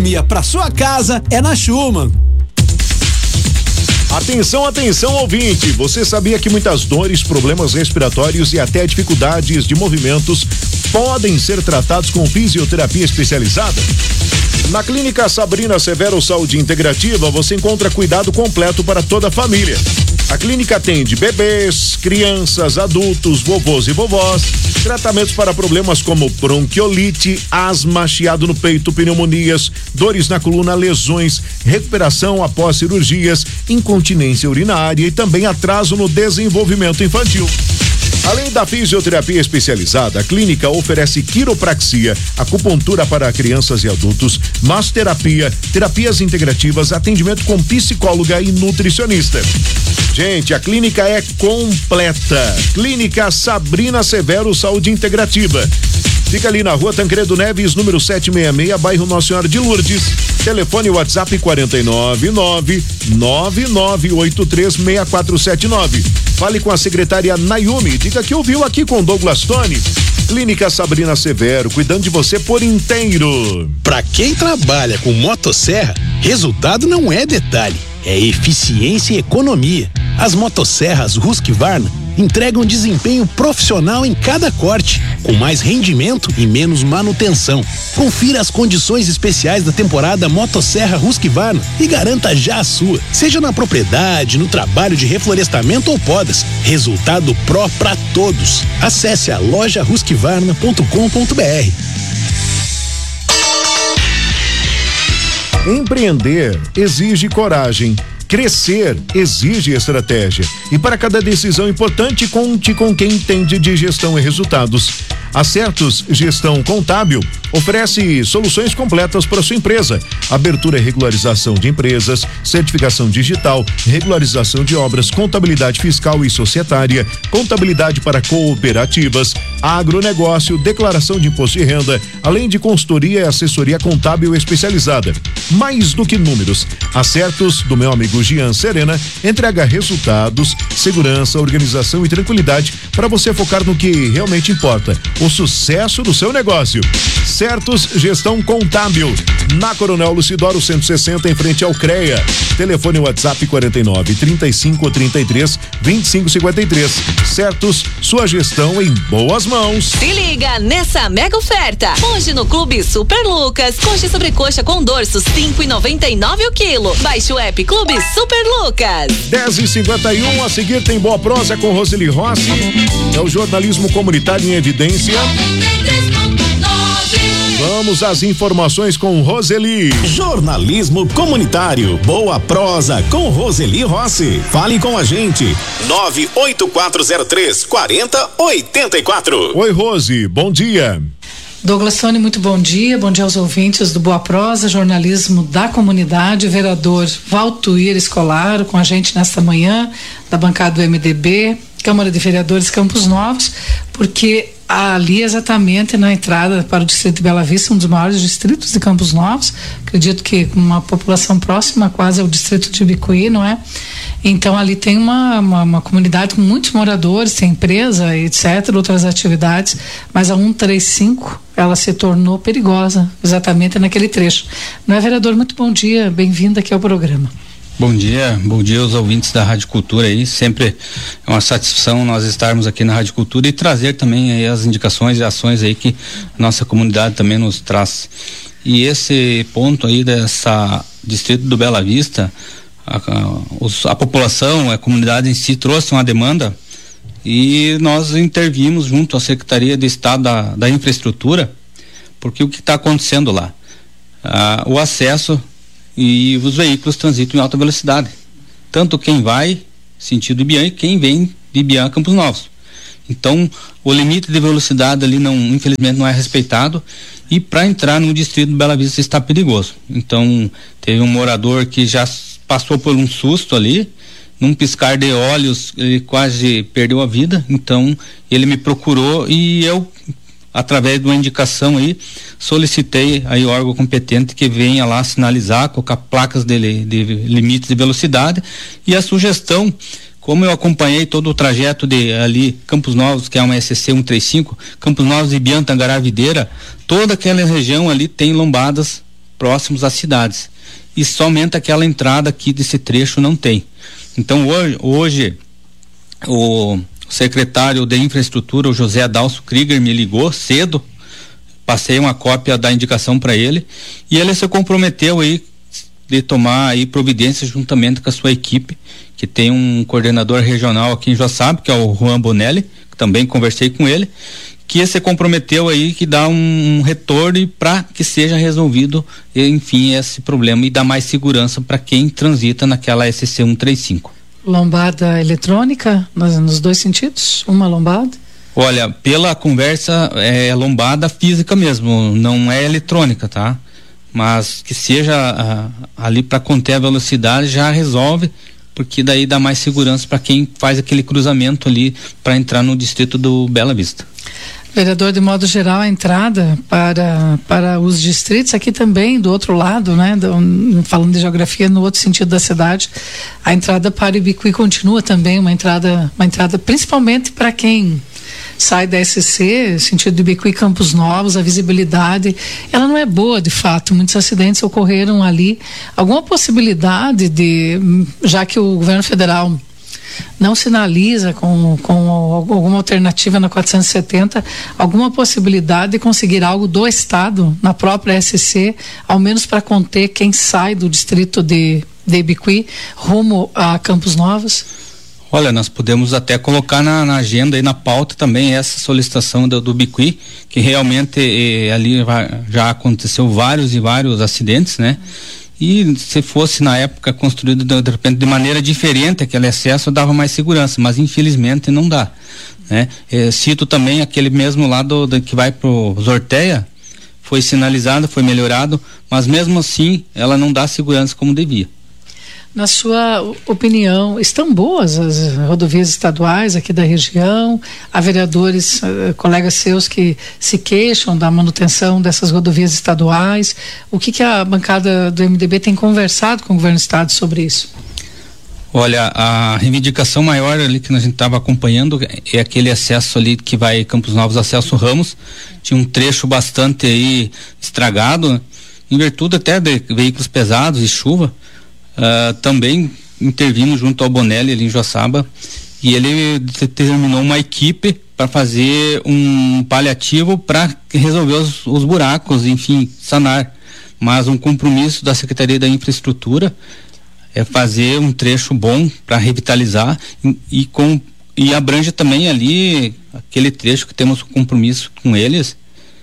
Para sua casa é na Schumann. Atenção, atenção, ouvinte! Você sabia que muitas dores, problemas respiratórios e até dificuldades de movimentos podem ser tratados com fisioterapia especializada? Na Clínica Sabrina Severo Saúde Integrativa, você encontra cuidado completo para toda a família. A clínica atende bebês, crianças, adultos, vovôs e vovós, tratamentos para problemas como bronquiolite, asma, chiado no peito, pneumonias, dores na coluna, lesões, recuperação após cirurgias, incontinência urinária e também atraso no desenvolvimento infantil. Além da fisioterapia especializada, a clínica oferece quiropraxia, acupuntura para crianças e adultos, massoterapia, terapias integrativas, atendimento com psicóloga e nutricionista. Gente, a clínica é completa. Clínica Sabrina Severo Saúde Integrativa. Fica ali na Rua Tancredo Neves, número 766, bairro Nossa Senhora de Lourdes. Telefone WhatsApp 499-9983-6479. Fale com a secretária Nayumi, diga que ouviu aqui com Douglas Tony. Clínica Sabrina Severo, cuidando de você por inteiro. Para quem trabalha com motosserra, resultado não é detalhe, é eficiência e economia. As motosserras Husqvarna entregam desempenho profissional em cada corte, com mais rendimento e menos manutenção. Confira as condições especiais da temporada Motosserra Husqvarna e garanta já a sua, seja na propriedade, no trabalho de reflorestamento ou podas. Resultado pró para todos. Acesse a loja husqvarna.com.br. Empreender exige coragem. Crescer exige estratégia. E para cada decisão importante, conte com quem entende de gestão e resultados. Acertos Gestão Contábil oferece soluções completas para sua empresa. Abertura e regularização de empresas, certificação digital, regularização de obras, contabilidade fiscal e societária, contabilidade para cooperativas, agronegócio, declaração de imposto de renda, além de consultoria e assessoria contábil especializada. Mais do que números, Acertos do meu amigo Gian Serena entrega resultados, segurança, organização e tranquilidade para você focar no que realmente importa, o sucesso do seu negócio. Certos Gestão Contábil, na Coronel Lucidoro 160, em frente ao CREA. Telefone WhatsApp 49-3533-2553. Certos, sua gestão em boas mãos. Se liga nessa mega oferta. Hoje no Clube Super Lucas, coxa e sobrecoxa com dorso, R$5,99 o quilo. Baixe o app Clube Super Lucas. 10h51, a seguir tem Boa Prosa com Roseli Rossi. É o jornalismo comunitário em evidência. Vamos às informações com Roseli. Jornalismo comunitário, Boa Prosa com Roseli Rossi. Fale com a gente. 98403-4084. Oi, Rose, bom dia. Douglas Tony, muito bom dia aos ouvintes do Boa Prosa, jornalismo da comunidade, vereador Valtuir Escolaro com a gente nesta manhã, da bancada do MDB, Câmara de Vereadores Campos Novos, porque ali exatamente na entrada para o distrito de Bela Vista, um dos maiores distritos de Campos Novos, acredito que com uma população próxima quase ao distrito de Ibicuí, não é? Então ali tem uma comunidade com muitos moradores, tem empresa, etc, outras atividades, mas a 135 ela se tornou perigosa exatamente naquele trecho. Não é, vereador? Muito bom dia, bem-vindo aqui ao programa. Bom dia aos ouvintes da Rádio Cultura aí, sempre é uma satisfação nós estarmos aqui na Rádio Cultura e trazer também aí as indicações e ações aí que a nossa comunidade também nos traz. E esse ponto aí dessa distrito do Bela Vista, a população, a comunidade em si trouxe uma demanda e nós intervimos junto à Secretaria de Estado da Infraestrutura, porque o que está acontecendo lá? O acesso e os veículos transitam em alta velocidade, tanto quem vai sentido Ibiã e quem vem de Ibiã a Campos Novos. Então o limite de velocidade ali infelizmente não é respeitado, e para entrar no distrito do Bela Vista está perigoso. Então teve um morador que já passou por um susto ali, num piscar de olhos ele quase perdeu a vida. Então ele me procurou e eu, através de uma indicação aí, solicitei aí o órgão competente que venha lá sinalizar, colocar placas de limites de velocidade. E a sugestão, como eu acompanhei todo o trajeto de ali Campos Novos, que é uma SC 135, Campos Novos e Ibiã, Tangará, Videira, toda aquela região ali tem lombadas próximos às cidades. E somente aquela entrada aqui desse trecho não tem. Então hoje o secretário de infraestrutura, o José Adalso Krieger, me ligou cedo, passei uma cópia da indicação para ele e ele se comprometeu aí de tomar aí providências juntamente com a sua equipe, que tem um coordenador regional aqui em Joaçaba, que é o Juan Bonelli, que também conversei com ele, que se comprometeu aí que dá um retorno para que seja resolvido, enfim, esse problema e dá mais segurança para quem transita naquela SC 135. Lombada eletrônica nos dois sentidos? Uma lombada? Olha, pela conversa é lombada física mesmo, não é eletrônica, tá? Mas que seja ali para conter a velocidade já resolve, porque daí dá mais segurança para quem faz aquele cruzamento ali para entrar no distrito do Bela Vista. Vereador, de modo geral, a entrada para os distritos, aqui também do outro lado, né, falando de geografia, no outro sentido da cidade, a entrada para Ibicuí continua também uma entrada principalmente para quem sai da SC, sentido de Ibicuí, Campos Novos, a visibilidade, ela não é boa de fato, muitos acidentes ocorreram ali. Alguma possibilidade já que o governo federal não sinaliza com alguma alternativa na 470, alguma possibilidade de conseguir algo do estado na própria SC, ao menos para conter quem sai do distrito de Ibicuí rumo a Campos Novos? Olha, nós podemos até colocar na agenda e na pauta também essa solicitação do Ibicuí, que realmente ali já aconteceu vários acidentes, né? E se fosse na época construído de repente de maneira diferente, aquele acesso dava mais segurança, mas infelizmente não dá, né? Cito também aquele mesmo lado que vai pro Zorteia, foi sinalizado, foi melhorado, mas mesmo assim ela não dá segurança como devia. Na sua opinião, estão boas as rodovias estaduais aqui da região? Há vereadores, colegas seus que se queixam da manutenção dessas rodovias estaduais. O que a bancada do MDB tem conversado com o governo do estado sobre isso? Olha, a reivindicação maior ali que a gente estava acompanhando é aquele acesso ali que vai Campos Novos, acesso Ramos. Tinha um trecho bastante aí estragado, em virtude até de veículos pesados e chuva. Também intervimos junto ao Bonelli ali em Joaçaba e ele determinou uma equipe para fazer um paliativo para resolver os buracos, enfim, sanar. Mas um compromisso da Secretaria da Infraestrutura é fazer um trecho bom para revitalizar e abrange também ali aquele trecho que temos compromisso com eles,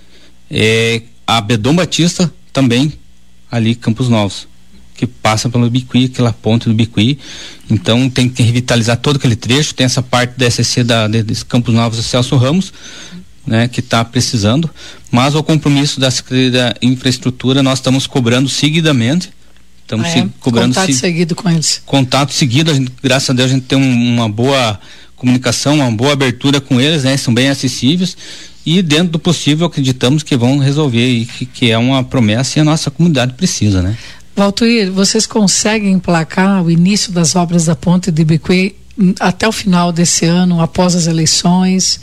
a Bedom Batista também ali Campos Novos, que passa pelo Ibicuí, aquela ponte do Ibicuí. Então tem que revitalizar todo aquele trecho. Tem essa parte da SC de Campos Novos e Celso Ramos, né, que está precisando, mas o compromisso da Secretaria da Infraestrutura nós estamos cobrando seguidamente. Estamos cobrando contato seguido com eles. Contato seguido, graças a Deus a gente tem uma boa comunicação, uma boa abertura com eles, né? São bem acessíveis e dentro do possível acreditamos que vão resolver e que é uma promessa e a nossa comunidade precisa, né? Valtuir, vocês conseguem emplacar o início das obras da ponte de Ibicuí até o final desse ano, após as eleições?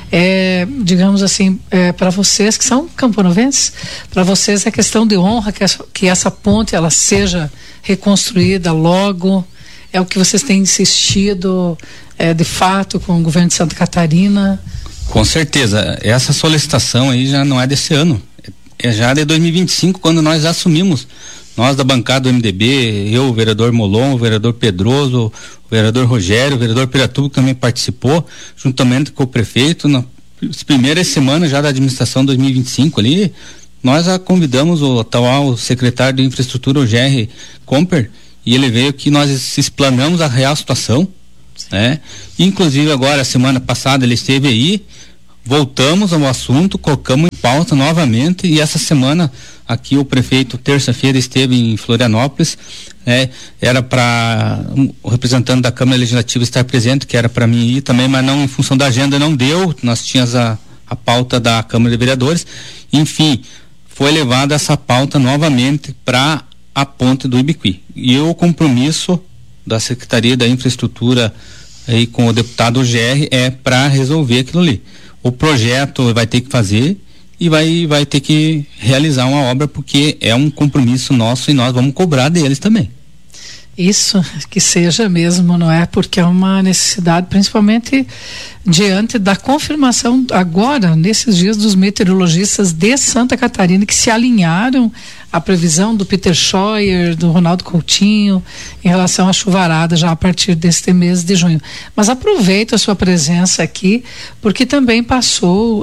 Digamos assim, para vocês que são camponovenses, para vocês é questão de honra que essa ponte ela seja reconstruída logo? É o que vocês têm insistido de fato com o governo de Santa Catarina? Com certeza, essa solicitação aí já não é desse ano, é já de 2025, quando nós assumimos. Nós da bancada do MDB, eu, o vereador Molon, o vereador Pedroso, o vereador Rogério, o vereador Piratuba também participou, juntamente com o prefeito, nas primeiras semanas já da administração 2025 ali, nós convidamos o atual secretário de infraestrutura, o Jerry Comper, e ele veio aqui, nós explanamos a real situação, né? Inclusive agora, semana passada ele esteve aí, voltamos ao assunto, colocamos em pauta novamente e essa semana aqui o prefeito terça-feira esteve em Florianópolis, era para o representante da Câmara Legislativa estar presente, que era para mim ir também, mas não, em função da agenda não deu, nós tínhamos a pauta da Câmara de Vereadores, enfim, foi levada essa pauta novamente para a ponte do Ibicuí e o compromisso da Secretaria da Infraestrutura aí com o deputado GR é para resolver aquilo ali. O projeto vai ter que fazer e vai ter que realizar uma obra, porque é um compromisso nosso e nós vamos cobrar deles também. Isso, que seja mesmo, não é? Porque é uma necessidade, principalmente diante da confirmação agora, nesses dias, dos meteorologistas de Santa Catarina, que se alinharam à previsão do Peter Scheuer, do Ronaldo Coutinho, em relação à chuvarada já a partir deste mês de junho. Mas aproveito a sua presença aqui, porque também passou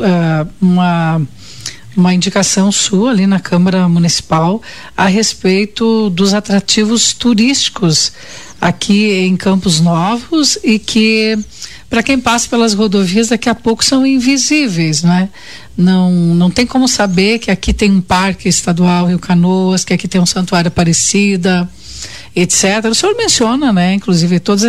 uma indicação sua ali na Câmara Municipal a respeito dos atrativos turísticos aqui em Campos Novos, e que para quem passa pelas rodovias daqui a pouco são invisíveis, não é? Não tem como saber que aqui tem um parque estadual Rio Canoas, que aqui tem um santuário Aparecida, etc. O senhor menciona, né, inclusive todas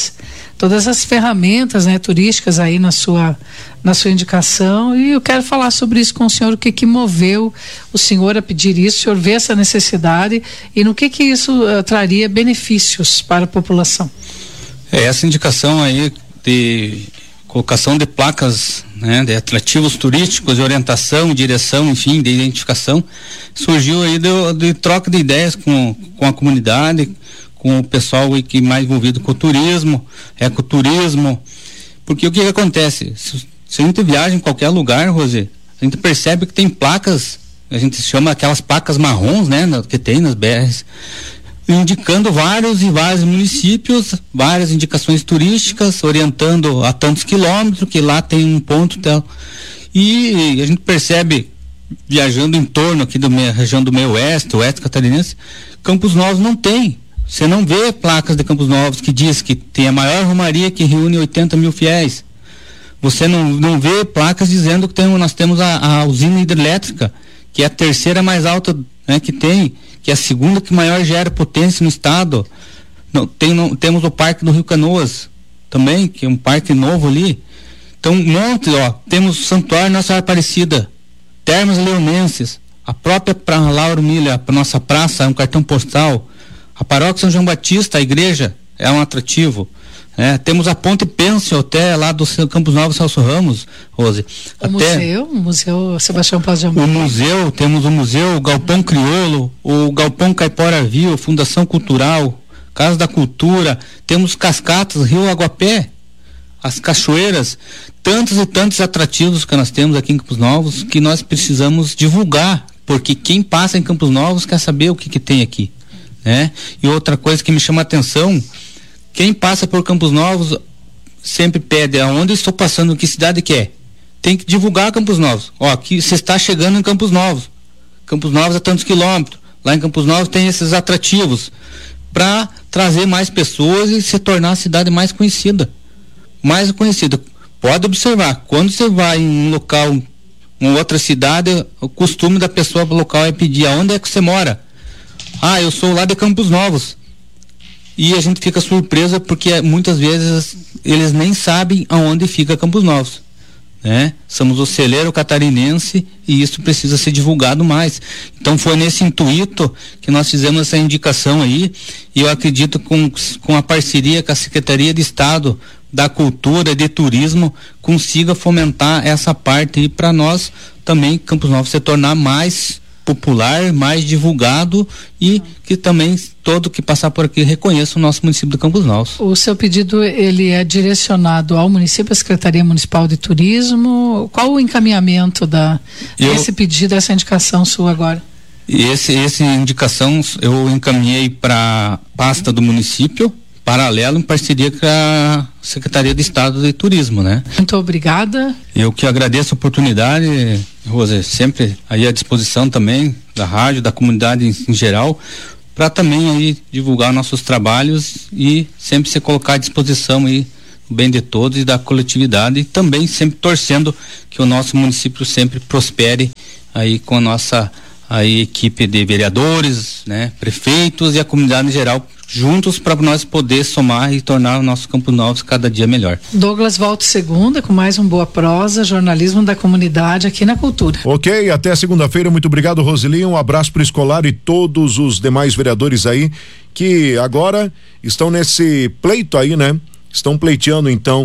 as ferramentas, né, turísticas aí na sua indicação, e eu quero falar sobre isso com o senhor, o que moveu o senhor a pedir isso, o senhor vê essa necessidade e no que isso traria benefícios para a população. Essa indicação aí de colocação de placas, né, de atrativos turísticos, de orientação, direção, enfim, de identificação, surgiu aí de troca de ideias com a comunidade, com o pessoal aí que mais envolvido com o turismo, ecoturismo, porque o que acontece? Se a gente viaja em qualquer lugar, Rosê, a gente percebe que tem placas, a gente chama aquelas placas marrons, né, que tem nas BRs, indicando vários municípios, várias indicações turísticas, orientando a tantos quilômetros, que lá tem um ponto tal. E a gente percebe, viajando em torno aqui da região do meio oeste catarinense, Campos Novos não tem. Você não vê placas de Campos Novos que diz que tem a maior romaria que reúne 80 mil fiéis. Você não vê placas dizendo que nós temos a usina hidrelétrica, que é a terceira mais alta, né, que tem, que é a segunda que maior gera potência no estado. Temos o Parque do Rio Canoas também, que é um parque novo ali. Então, temos o Santuário Nossa Senhora Aparecida, Termas Leonenses, a própria Lauro Milha, a nossa praça, é um cartão postal. A Paróquia São João Batista, a igreja, é um atrativo. Temos a Ponte Pêncil, até lá do Campos Novos, Celso Ramos, Rose. O museu Sebastião Paz de Amorim. Temos o museu, o Galpão Crioulo, o Galpão Caipora Viu, Fundação Cultural, Casa da Cultura, temos cascatas, Rio Aguapé, as cachoeiras, tantos e tantos atrativos que nós temos aqui em Campos Novos, que nós precisamos divulgar, porque quem passa em Campos Novos quer saber o que tem aqui, né? E outra coisa que me chama a atenção, quem passa por Campos Novos sempre pede aonde estou passando, que cidade que é. Tem que divulgar Campos Novos. Aqui você está chegando em Campos Novos. Campos Novos é tantos quilômetros. Lá em Campos Novos tem esses atrativos para trazer mais pessoas e se tornar a cidade mais conhecida. Mais conhecida. Pode observar, quando você vai em um local, em outra cidade, o costume da pessoa local é pedir aonde é que você mora. Eu sou lá de Campos Novos. E a gente fica surpresa porque muitas vezes eles nem sabem aonde fica Campos Novos, né? Somos o celeiro catarinense e isso precisa ser divulgado mais. Então foi nesse intuito que nós fizemos essa indicação aí, e eu acredito com a parceria com a Secretaria de Estado da Cultura e de Turismo consiga fomentar essa parte aí para nós também, Campos Novos, se tornar mais popular, mais divulgado, e que também todo que passar por aqui reconheça o nosso município de Campos Novos. O seu pedido, ele é direcionado ao município, à Secretaria Municipal de Turismo? Qual o encaminhamento desse pedido, dessa indicação sua agora? Essa indicação eu encaminhei para a pasta do município, paralelo, em parceria com a Secretaria de Estado de Turismo, né? Muito obrigada. Eu que agradeço a oportunidade, Rose, sempre aí à disposição também da rádio, da comunidade em geral, para também aí divulgar nossos trabalhos e sempre se colocar à disposição aí o bem de todos e da coletividade, e também sempre torcendo que o nosso município sempre prospere aí com a nossa aí equipe de vereadores, né, prefeitos e a comunidade em geral, juntos, para nós poder somar e tornar o nosso Campos Novos cada dia melhor. Douglas, volto segunda com mais um Boa Prosa, jornalismo da comunidade aqui na Cultura. Ok, até segunda-feira, muito obrigado, Roseli, um abraço pro Escolar e todos os demais vereadores aí que agora estão nesse pleito aí, né? Estão pleiteando então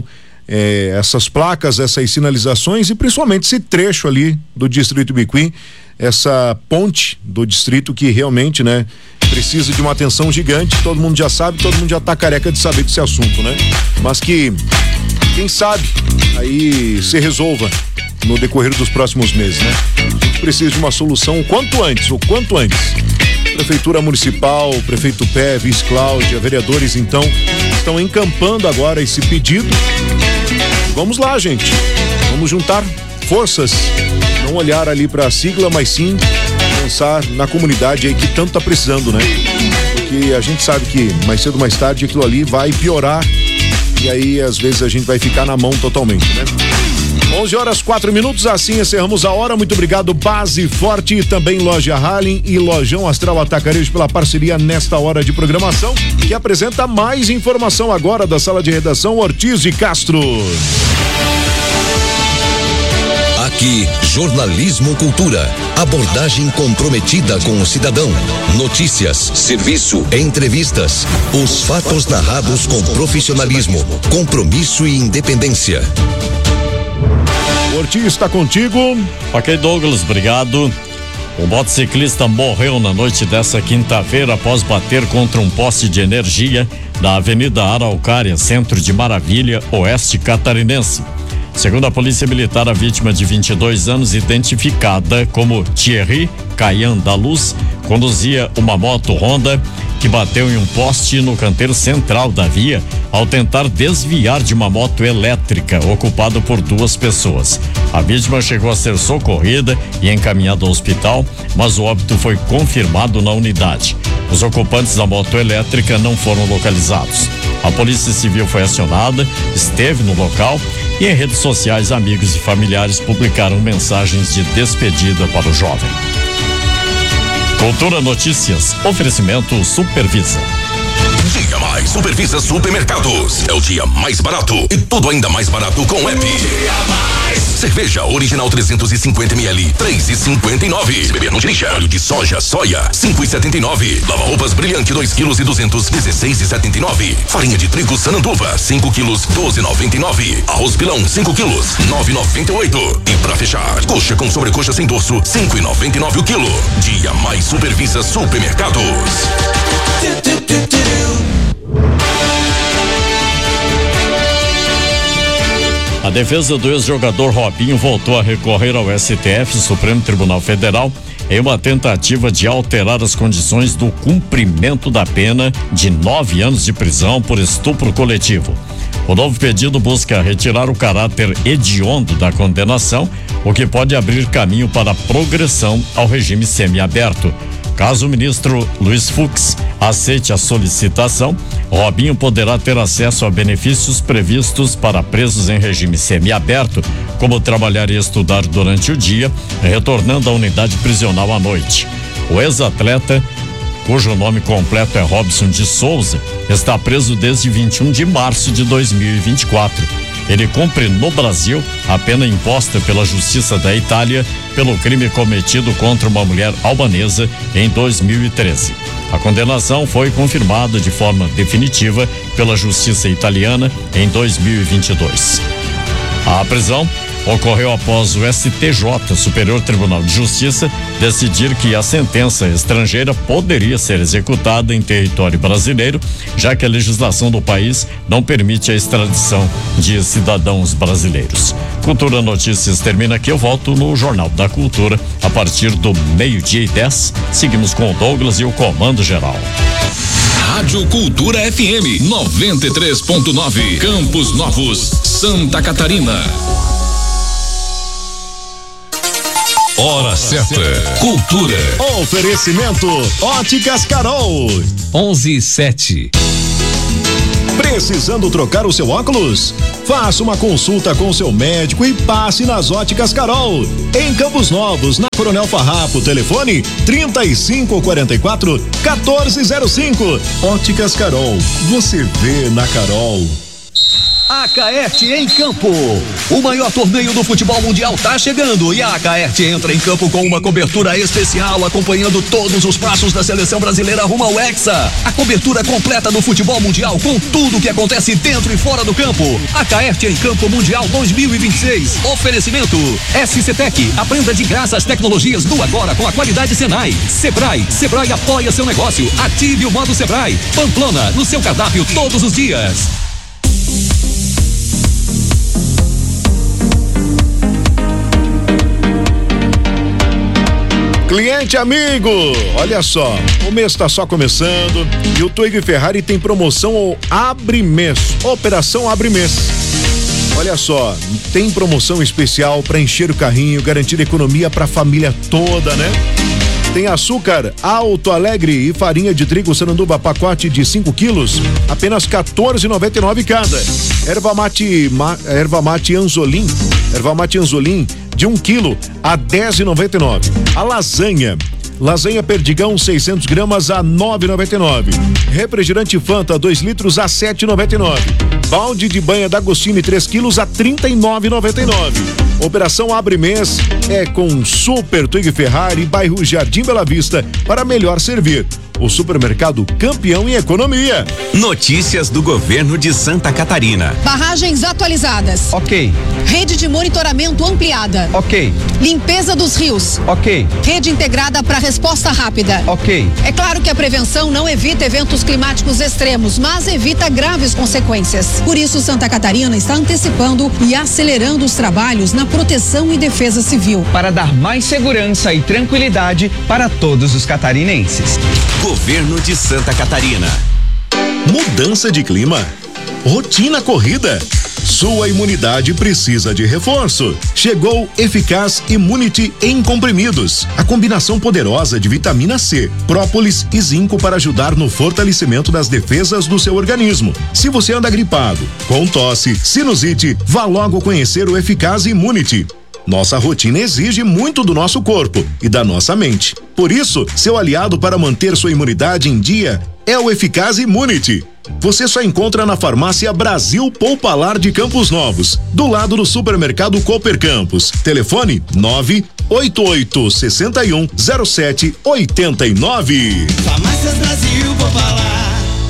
essas placas, essas sinalizações e principalmente esse trecho ali do distrito Bicuí, essa ponte do distrito que realmente, né, precisa de uma atenção gigante. Todo mundo já sabe, todo mundo já tá careca de saber desse assunto, né? Mas que, quem sabe, aí se resolva no decorrer dos próximos meses, né? A gente precisa de uma solução o quanto antes. Prefeitura Municipal, Prefeito Pé, Vice Cláudia, vereadores então estão encampando agora esse pedido. Vamos lá, gente. Vamos juntar forças, não olhar ali para a sigla, mas sim pensar na comunidade aí que tanto tá precisando, né? Porque a gente sabe que mais cedo ou mais tarde aquilo ali vai piorar e aí às vezes a gente vai ficar na mão totalmente, né? 11h04, assim encerramos a hora. Muito obrigado, Base Forte, e também Loja Halley e Lojão Astral Atacarejo pela parceria nesta hora de programação, que apresenta mais informação agora da sala de redação Ortiz de Castro. Aqui, jornalismo cultura, abordagem comprometida com o cidadão, notícias, serviço, entrevistas, os fatos narrados com profissionalismo, compromisso e independência. O Ortiz está contigo. Ok, Douglas, obrigado. O motociclista morreu na noite dessa quinta-feira após bater contra um poste de energia da Avenida Araucária, centro de Maravilha, oeste catarinense. Segundo a Polícia Militar, a vítima de 22 anos, identificada como Thierry Caian da Luz, conduzia uma moto Honda que bateu em um poste no canteiro central da via ao tentar desviar de uma moto elétrica ocupada por 2 pessoas. A vítima chegou a ser socorrida e encaminhada ao hospital, mas o óbito foi confirmado na unidade. Os ocupantes da moto elétrica não foram localizados. A Polícia Civil foi acionada, esteve no local e em redes sociais amigos e familiares publicaram mensagens de despedida para o jovem. Cultura Notícias, oferecimento Supervisa. Dia Mais Supervisa Supermercados. É o dia mais barato e tudo ainda mais barato com o app. Cerveja original 350ml, 3,59. Se beber não dirija. Óleo de soja, soia, 5,79. Lava roupas Brilhante 2 kg e 200, 16,79. Farinha de trigo Sananduva, 5 kg, 12,99. Arroz pilão 5 kg, 9,98. E pra fechar, coxa com sobrecoxa sem dorso, 5,99 o quilo. Dia Mais Supervisa Supermercados. A defesa do ex-jogador Robinho voltou a recorrer ao STF, Supremo Tribunal Federal, em uma tentativa de alterar as condições do cumprimento da pena de 9 anos de prisão por estupro coletivo. O novo pedido busca retirar o caráter hediondo da condenação, o que pode abrir caminho para a progressão ao regime semiaberto. Caso o ministro Luiz Fux aceite a solicitação, Robinho poderá ter acesso a benefícios previstos para presos em regime semiaberto, como trabalhar e estudar durante o dia, retornando à unidade prisional à noite. O ex-atleta, cujo nome completo é Robson de Souza, está preso desde 21 de março de 2024. Ele cumpre no Brasil a pena imposta pela Justiça da Itália pelo crime cometido contra uma mulher albanesa em 2013. A condenação foi confirmada de forma definitiva pela Justiça italiana em 2022. A prisão ocorreu após o STJ, Superior Tribunal de Justiça, decidir que a sentença estrangeira poderia ser executada em território brasileiro, já que a legislação do país não permite a extradição de cidadãos brasileiros. Cultura Notícias termina aqui, eu volto no Jornal da Cultura a partir do 12:10. Seguimos com o Douglas e o Comando Geral. Rádio Cultura FM 93.9, Campos Novos, Santa Catarina. Hora certa. Cultura. Oferecimento Óticas Carol. 11:07. Precisando trocar o seu óculos? Faça uma consulta com seu médico e passe nas Óticas Carol. Em Campos Novos, na Coronel Farrapo, telefone 3544-1405. Óticas Carol, você vê na Carol. Acaerte em Campo. O maior torneio do futebol mundial tá chegando e a Acaerte entra em campo com uma cobertura especial acompanhando todos os passos da seleção brasileira rumo ao Hexa. A cobertura completa do futebol mundial com tudo que acontece dentro e fora do campo. Acaerte em Campo Mundial 2026. Oferecimento SCTec. Aprenda de graça as tecnologias do agora com a qualidade Senai. Sebrae apoia seu negócio. Ative o modo Sebrae. Pamplona, no seu cardápio todos os dias. Cliente amigo, olha só, o mês está só começando e o Twig Ferrari tem promoção Abre Mês, Operação Abre Mês. Olha só, tem promoção especial para encher o carrinho, garantir economia para a família toda, né? Tem açúcar Alto Alegre e farinha de trigo Sananduba pacote de 5 quilos, apenas R$14,99 cada. Erva mate Anzolim de 1 quilo a R$10,99. A lasanha Perdigão 600 gramas a R$9,99. Refrigerante Fanta 2 litros a R$7,99. Balde de banha D'Agostini 3 quilos a R$39,99. Operação Abre Mês é com Super Twig Ferrari, bairro Jardim Bela Vista, para melhor servir. O supermercado campeão em economia. Notícias do governo de Santa Catarina. Barragens atualizadas. Ok. Rede de monitoramento ampliada. Ok. Limpeza dos rios. Ok. Rede integrada para resposta rápida. Ok. É claro que a prevenção não evita eventos climáticos extremos, mas evita graves consequências. Por isso, Santa Catarina está antecipando e acelerando os trabalhos na proteção e defesa civil. Para dar mais segurança e tranquilidade para todos os catarinenses. Governo de Santa Catarina. Mudança de clima, rotina corrida, sua imunidade precisa de reforço. Chegou Eficaz Immunity em comprimidos. A combinação poderosa de vitamina C, própolis e zinco para ajudar no fortalecimento das defesas do seu organismo. Se você anda gripado, com tosse, sinusite, vá logo conhecer o Eficaz Immunity. Nossa rotina exige muito do nosso corpo e da nossa mente. Por isso, seu aliado para manter sua imunidade em dia é o Eficaz Immunity. Você só encontra na farmácia Brasil Poupalar de Campos Novos, do lado do supermercado Cooper Campos. Telefone 988-610789. Farmácias Brasil Poupalar.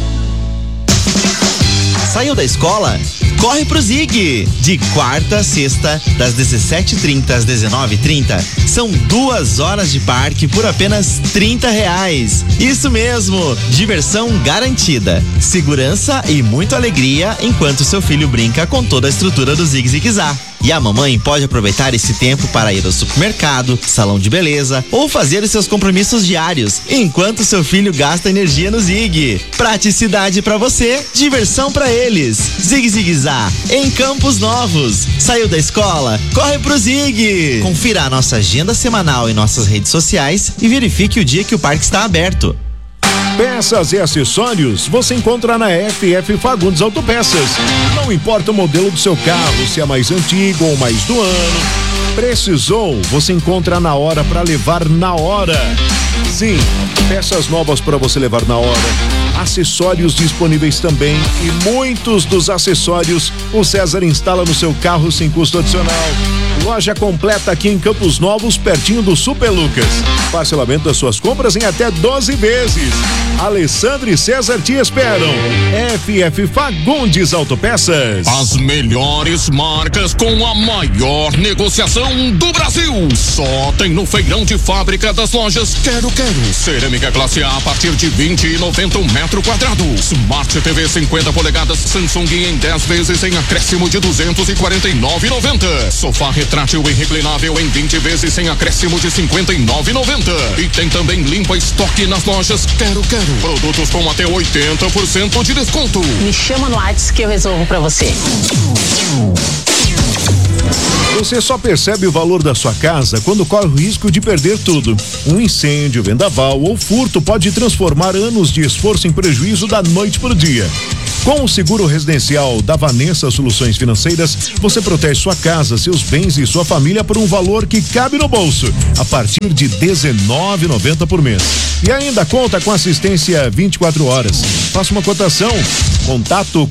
Saiu da escola? Corre pro Zig! De quarta a sexta, das 17h30 às 19h30, são 2 horas de parque por apenas R$30. Isso mesmo! Diversão garantida, segurança e muita alegria enquanto seu filho brinca com toda a estrutura do Zig Zig-Zá. E a mamãe pode aproveitar esse tempo para ir ao supermercado, salão de beleza ou fazer os seus compromissos diários, enquanto seu filho gasta energia no Zig. Praticidade para você, diversão para eles. Zig Zig-Zá, em Campos Novos. Saiu da escola? Corre pro Zig! Confira a nossa agenda semanal em nossas redes sociais e verifique o dia que o parque está aberto. Peças e acessórios você encontra na FF Fagundes Autopeças. Não importa o modelo do seu carro, se é mais antigo ou mais do ano. Precisou, você encontra na hora para levar na hora. Sim, peças novas para você levar na hora. Acessórios disponíveis também e muitos dos acessórios o César instala no seu carro sem custo adicional. Loja completa aqui em Campos Novos, pertinho do Super Lucas. Parcelamento das suas compras em até 12 vezes. Alessandro e César te esperam. FF Fagundes Autopeças. As melhores marcas com a maior negociação do Brasil. Só tem no feirão de fábrica das lojas Quero. Cerâmica classe A partir de R$20,90 um metro quadrado. Smart TV 50 polegadas Samsung em 10 vezes em acréscimo de R$249,90. Sofá retrátil e reclinável em 20 vezes sem acréscimo de R$59,90. E tem também limpa estoque nas lojas Quero. Produtos com até 80% de desconto. Me chama no WhatsApp que eu resolvo pra você. Você só percebe o valor da sua casa quando corre o risco de perder tudo. Um incêndio, vendaval ou furto pode transformar anos de esforço em prejuízo da noite pro dia. Com o seguro residencial da Vanessa Soluções Financeiras, você protege sua casa, seus bens e sua família por um valor que cabe no bolso, a partir de R$19,90 por mês. E ainda conta com assistência 24 horas. Faça uma cotação Contato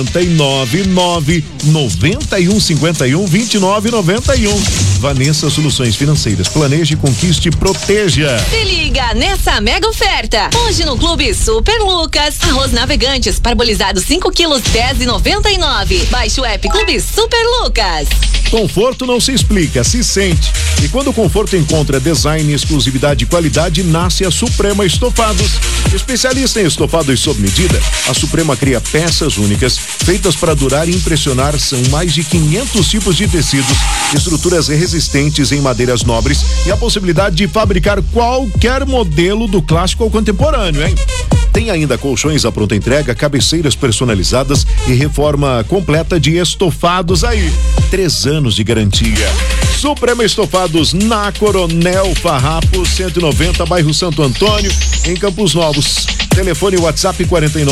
499-9151-2991. Vanessa Soluções Financeiras. Planeje, conquiste e proteja. Se liga nessa mega oferta. Hoje no Clube Super Lucas, arroz Navegantes parbolizado 5 quilos 10,99. Baixe o app Clube Super Lucas. Conforto não se explica, se sente. E quando o conforto encontra design, exclusividade e qualidade, nasce a Suprema Estofados. Especialista em estofados sob medida, a Suprema cria peças únicas, feitas para durar e impressionar. São mais de 500 tipos de tecidos, estruturas resistentes em madeiras nobres e a possibilidade de fabricar qualquer modelo do clássico ao contemporâneo, hein? Tem ainda colchões à pronta entrega, cabeceiras personalizadas e reforma completa de estofados aí. 3 anos de garantia. Suprema Estofados na Coronel Farrapo 190, bairro Santo Antônio, em Campos Novos. Telefone WhatsApp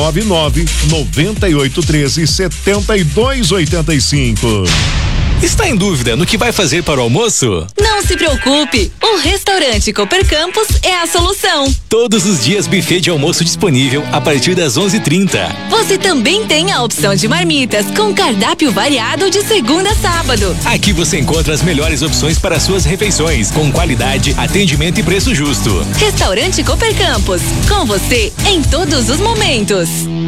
499-9813-7285. Está em dúvida no que vai fazer para o almoço? Não se preocupe, o restaurante Cooper Campos é a solução. Todos os dias buffet de almoço disponível a partir das 11h30. Você também tem a opção de marmitas com cardápio variado de segunda a sábado. Aqui você encontra as melhores opções para suas refeições, com qualidade, atendimento e preço justo. Restaurante Cooper Campos, com você em todos os momentos.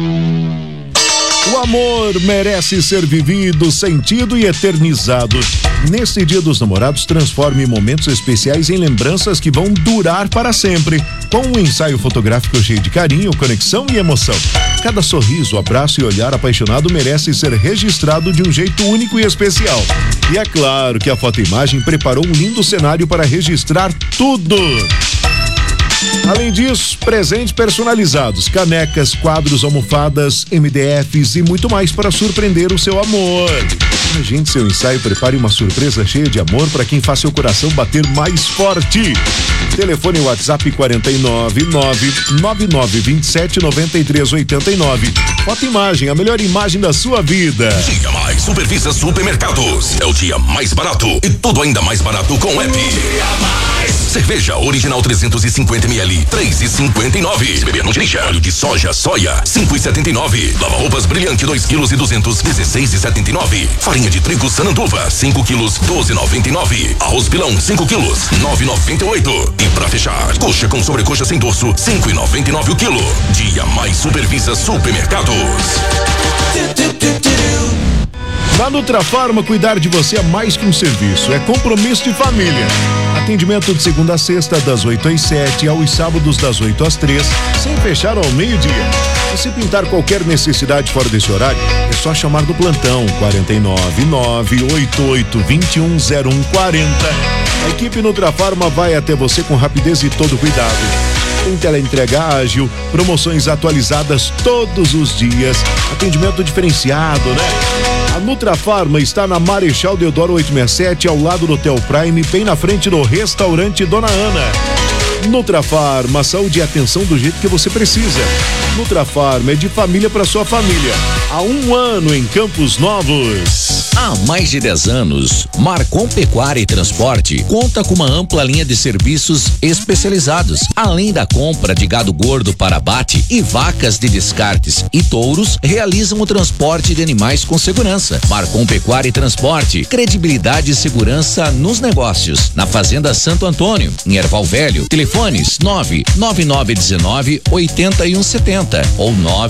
O amor merece ser vivido, sentido e eternizado. Nesse Dia dos Namorados, transforme momentos especiais em lembranças que vão durar para sempre. Com um ensaio fotográfico cheio de carinho, conexão e emoção. Cada sorriso, abraço e olhar apaixonado merece ser registrado de um jeito único e especial. E é claro que a Fotoimagem preparou um lindo cenário para registrar tudo. Além disso, presentes personalizados, canecas, quadros, almofadas, MDFs e muito mais para surpreender o seu amor. Agende seu ensaio, prepare uma surpresa cheia de amor para quem faz seu coração bater mais forte. Telefone WhatsApp 499-9927-9389. Fotoimagem, a melhor imagem da sua vida. Dia Mais Supervisa Supermercados. É o dia mais barato e tudo ainda mais barato com o app. Dia Mais. Cerveja original 350ml, 3,59. Se beber não dirija. Óleo de soja, soia, 5,79. Lava roupas Brilhante 2 kg e 200, 16,79. Farinha de trigo Sananduva, 5 kg, 12,99. Arroz pilão, 5 kg, 9,98. E pra fechar, coxa com sobrecoxa sem dorso, 5,99 o quilo. Dia Mais Supervisa Supermercados. Na Nutrafarma, cuidar de você é mais que um serviço, é compromisso de família. Atendimento de segunda a sexta, das 8 às 7, aos sábados das 8 às 3, sem fechar ao meio-dia. E se pintar qualquer necessidade fora desse horário, é só chamar do plantão 499-8821-0140. A equipe Nutrafarma vai até você com rapidez e todo cuidado. Tem teleentrega ágil, promoções atualizadas todos os dias, atendimento diferenciado, né? A Nutrafarma está na Marechal Deodoro 867, ao lado do Hotel Prime, bem na frente do restaurante Dona Ana. Nutrafarma, saúde e atenção do jeito que você precisa. Nutrafarma é de família para sua família. Há 1 ano em Campos Novos. Há mais de 10 anos, Marcon Pecuária e Transporte conta com uma ampla linha de serviços especializados, além da compra de gado gordo para abate e vacas de descartes e touros, realizam o transporte de animais com segurança. Marcon Pecuária e Transporte, credibilidade e segurança nos negócios. Na Fazenda Santo Antônio, em Erval Velho, telefones 99919-8170 ou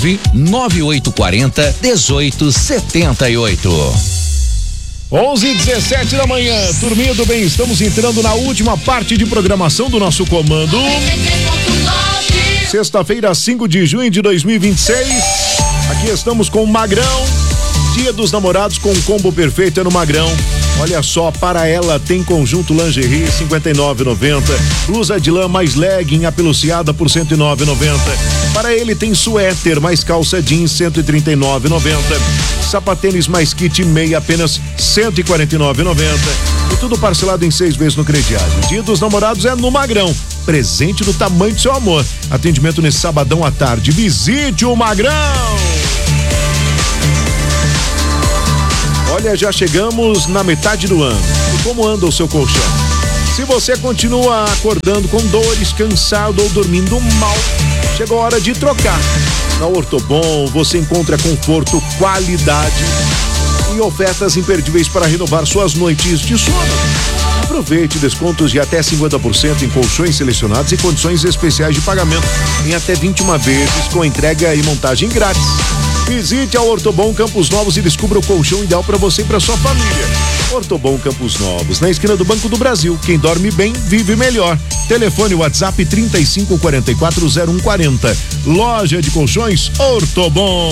99840-1878. 11h17 da manhã, turminha do bem, estamos entrando na última parte de programação do nosso comando. Sexta-feira, 5 de junho de 2026. Aqui estamos com o Magrão. Dia dos Namorados com um combo perfeito é no Magrão. Olha só, para ela tem conjunto lingerie R$ 59,90, blusa de lã mais legging apeluciada por R$ 109,90. Para ele tem suéter mais calça jeans R$ 139,90. Sapatênis mais kit meia apenas R$ 149,90. E tudo parcelado em 6 vezes no crediário. Dia dos Namorados é no Magrão. Presente do tamanho do seu amor. Atendimento nesse sabadão à tarde. Visite o Magrão. Olha, já chegamos na metade do ano. E como anda o seu colchão? Se você continua acordando com dores, cansado ou dormindo mal, chegou a hora de trocar. Na Ortobon você encontra conforto, qualidade e ofertas imperdíveis para renovar suas noites de sono. Aproveite descontos de até 50% em colchões selecionados e condições especiais de pagamento em até 21 vezes com entrega e montagem grátis. Visite a Ortobon Campos Novos e descubra o colchão ideal para você e para sua família. Ortobon Campos Novos, na esquina do Banco do Brasil. Quem dorme bem, vive melhor. Telefone WhatsApp 35440140. Loja de colchões Ortobon.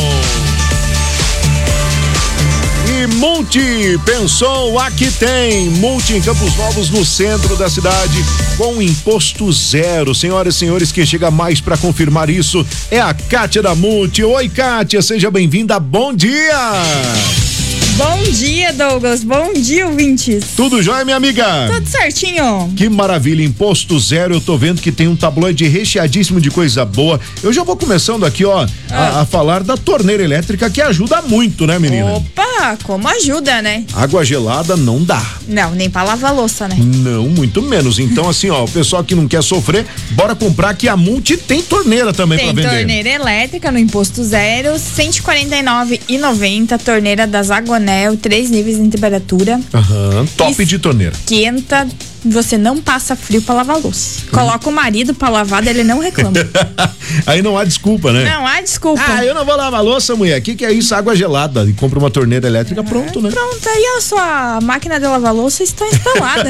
E Multi, pensou, aqui tem. Multi em Campos Novos, no centro da cidade, com imposto zero. Senhoras e senhores, quem chega mais para confirmar isso é a Kátia da Multi. Oi, Kátia, seja bem-vinda. Bom dia! Bom dia, Douglas. Bom dia, ouvintes. Tudo jóia, minha amiga? Tudo certinho. Que maravilha, imposto zero. Eu tô vendo que tem um tabloide recheadíssimo de coisa boa. Eu já vou começando aqui, ó, a falar da torneira elétrica, que ajuda muito, né, menina? Opa, como ajuda, né? Água gelada não dá. Não, nem pra lavar louça, né? Não, muito menos. Então, assim, ó, o pessoal que não quer sofrer, bora comprar, que a Multi tem torneira também pra vender. Tem torneira elétrica no imposto zero, R$149,90, torneira das Agonel, 3 níveis de temperatura. Top de torneira. Esquenta, você não passa frio pra lavar louça. Coloca o marido pra lavar, ele não reclama. Aí não há desculpa, né? Não há desculpa. Ah, eu não vou lavar louça, mulher. Que é isso? Água gelada. E compra uma torneira elétrica, pronto, né? Pronto, aí a sua máquina de lavar louça está instalada.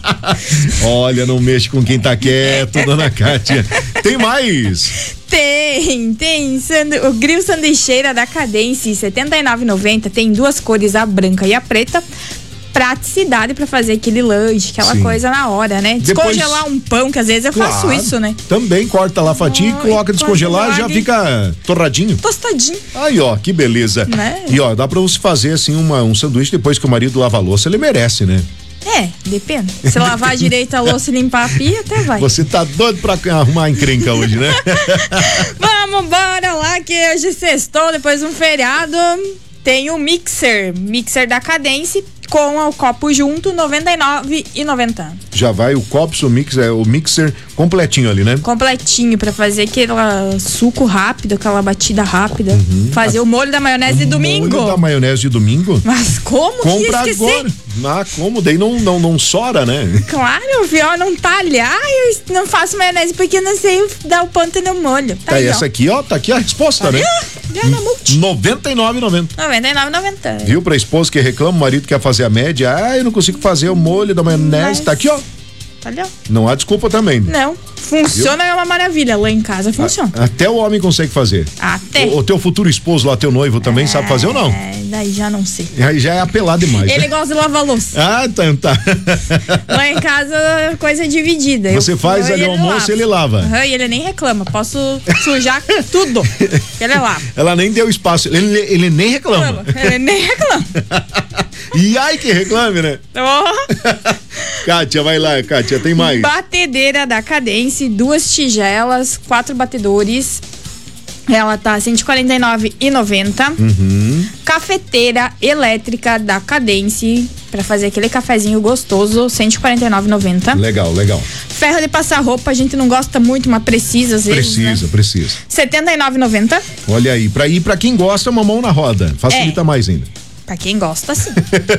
Olha, não mexe com quem tá quieto, dona Kátia. Tem mais? Tem o grill sanduicheira da Cadence, R$79,90, tem 2 cores, a branca e a preta. Praticidade pra fazer aquele lanche, aquela coisa na hora, né? Descongelar um pão, que às vezes eu faço isso, né? Também corta lá a fatia e coloca descongelar, já fica torradinho. Tostadinho. Aí, ó, que beleza. Né? E ó, dá pra você fazer assim um sanduíche depois que o marido lava a louça, ele merece, né? Depende. Se lavar direito a louça e limpar a pia, até vai. Você tá doido pra arrumar encrenca hoje, né? Vamos embora lá, que hoje sextou, depois de um feriado. Tem o mixer da Cadence com o copo junto, R$99,90. Já vai o copo, o mixer completinho ali, né? Completinho, pra fazer aquele suco rápido, aquela batida rápida. Fazer o molho da maionese de domingo. Molho da maionese de domingo? Mas como compra que agora. Ah, como? Daí não sora, né? Claro, o pior não talhar, eu não faço maionese porque eu não sei dar o ponto no molho. Tá aí, essa aqui, ó, tá aqui a resposta, né? R$99,90. R$99,90. Viu, pra esposa que reclama, o marido quer fazer a média, eu não consigo fazer o molho da maionese, tá aqui, ó. Olha. Não há desculpa também. Não. Funciona, é uma maravilha. Lá em casa funciona. Até o homem consegue fazer. Até. O teu futuro esposo lá, teu noivo também sabe fazer ou não? Daí já não sei. Aí já é apelar demais. Ele gosta de lavar louça. Ah, tá. Lá em casa, coisa dividida. Você faz ali o almoço e ele lava. E ele nem reclama. Posso sujar tudo. Ele lava. Ela nem deu espaço. Ele nem reclama. Ele nem reclama. E ai que reclame, né? Kátia, vai lá, Kátia, tem mais. Batedeira da Cadence, 2 tigelas, 4 batedores. Ela tá R$149,90. Cafeteira elétrica da Cadence, pra fazer aquele cafezinho gostoso, R$149,90. Legal. Ferro de passar roupa, a gente não gosta muito, mas precisa às vezes. Precisa. R$79,90. Olha aí, pra quem gosta, uma mão na roda. Facilita mais ainda. Pra quem gosta, sim.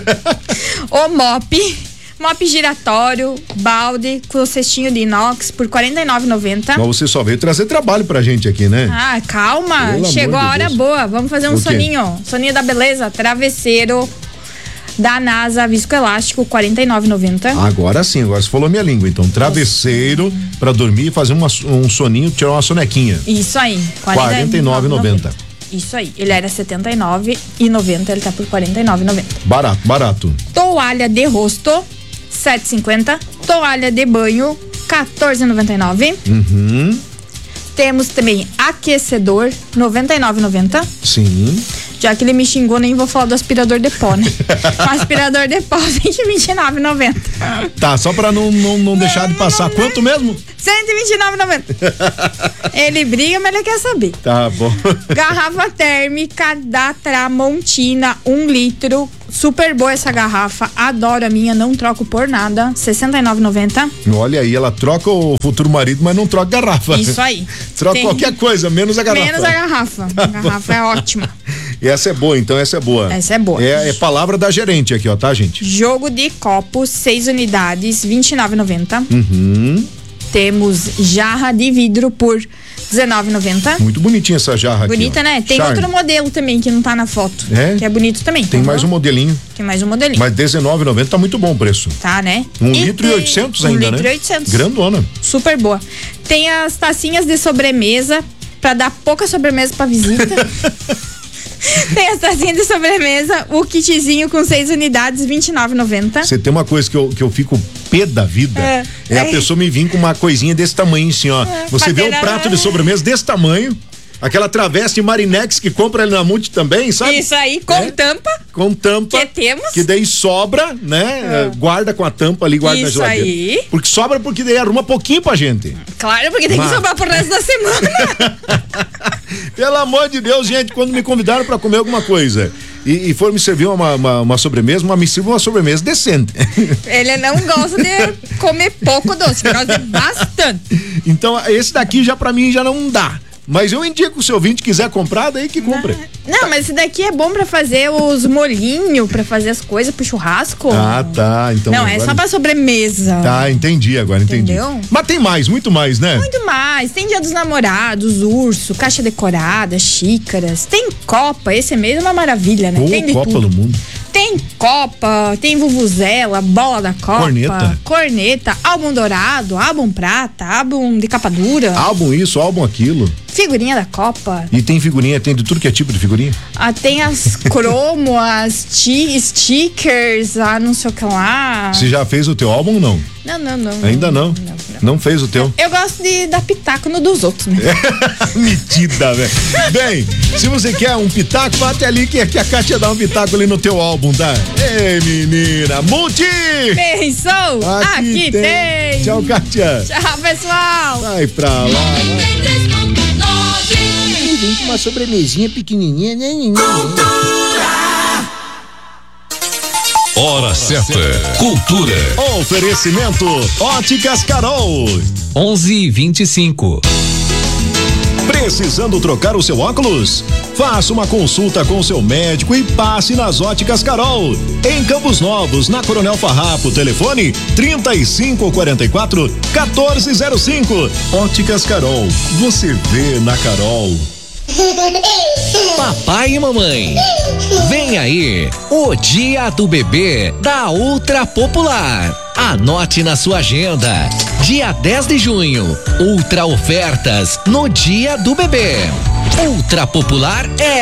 O mop giratório, balde com cestinho de inox por R$49,90. Mas você só veio trazer trabalho pra gente aqui, né? Ah, calma, chegou a hora boa. Vamos fazer um soninho da beleza, travesseiro da NASA viscoelástico, R$49,90. Agora sim, agora você falou minha língua. Então, travesseiro pra dormir e fazer um soninho, tirar uma sonequinha. Isso aí, R$49,90. Isso aí, ele era R$79,90, ele tá por R$49,90. Barato. Toalha de rosto, R$7,50. Toalha de banho, R$14,99. Temos também aquecedor, R$99,90. Sim. Já que ele me xingou, nem vou falar do aspirador de pó, né? O aspirador de pó, R$129,90. Tá, só pra não deixar de passar. Quanto mesmo? R$129,90. Ele briga, mas ele quer saber. Tá bom. Garrafa térmica da Tramontina, 1 litro, Super boa essa garrafa, adoro a minha, não troco por nada, R$ 69,90. Olha aí, ela troca o futuro marido, mas não troca garrafa. Isso aí. Troca qualquer coisa, menos a garrafa. Menos a garrafa. A garrafa é ótima. E essa é boa, então essa é boa. Essa é boa. É palavra da gerente aqui, ó, tá, gente? Jogo de copos, 6 unidades, R$ 29,90. Temos jarra de vidro por R$19,90. Muito bonitinha essa jarra aqui. Bonita, né? Tem outro modelo também que não tá na foto. Que é bonito também. Tem mais um modelinho. Tem mais um modelinho. Mas R$19,90 tá muito bom o preço. Tá, né? 1,8 litro ainda, né? 1,8 Grandona. Super boa. Tem as tacinhas de sobremesa pra dar pouca sobremesa pra visita. Tem as tacinhas de sobremesa, o kitzinho com 6 unidades, R$29,90. Você tem uma coisa que eu fico pé da vida, é a pessoa me vir com uma coisinha desse tamanho assim, ó. Você vê um prato de sobremesa desse tamanho, aquela travessa de Marinex que compra ali na Multi também, sabe? Isso aí, com tampa. Com tampa. Que temos. Que daí sobra, né? Guarda com a tampa ali, guarda na geladeira. Isso aí. Porque sobra porque daí arruma pouquinho pra gente. Claro, porque tem que sobrar pro resto da semana. Pelo amor de Deus, gente, quando me convidaram pra comer alguma coisa e for me servir uma sobremesa, me sirva uma sobremesa decente. Ele não gosta de comer pouco doce, gosta de bastante. Então, esse daqui já pra mim já não dá. Mas eu indico, se o seu ouvinte quiser comprar, daí que compra. Não, mas esse daqui é bom pra fazer os molhinhos, pra fazer as coisas pro churrasco. Ah, tá. Então, não, agora... é só pra sobremesa. Tá, entendi agora, entendi. Entendeu? Mas tem mais, muito mais, né? Muito mais. Tem Dia dos Namorados, urso, caixa decorada, xícaras. Tem copa, esse mesmo é uma maravilha, né? Tem de copa tudo. no mundo. Tem copa, tem vuvuzela, bola da copa. Corneta, álbum dourado, álbum prata, álbum de capa dura. Álbum isso, álbum aquilo. Figurinha da Copa. E tem figurinha, tem de tudo que é tipo de figurinha? Tem as cromo, as stickers, não sei o que lá. Você já fez o teu álbum ou não? Não. Ainda não? Não fez o teu? Eu gosto de dar pitaco no dos outros, né? Metida, velho. Bem, se você quer um pitaco, vá até ali que a Kátia dá um pitaco ali no teu álbum, tá? Ei, menina, Multi! Pensou? Aqui tem! Tchau, Kátia! Tchau, pessoal! Vai pra lá, vem com uma sobremesinha pequenininha, né? Hora certa. Cultura. Oferecimento Óticas Carol. 11h25. Precisando trocar o seu óculos? Faça uma consulta com seu médico e passe nas Óticas Carol. Em Campos Novos, na Coronel Farrapo, telefone 3544-1405. Óticas Carol, você vê na Carol. Papai e mamãe, vem aí o Dia do Bebê da Ultra Popular. Anote na sua agenda, dia 10 de junho, Ultra Ofertas no Dia do Bebê. Ultra Popular é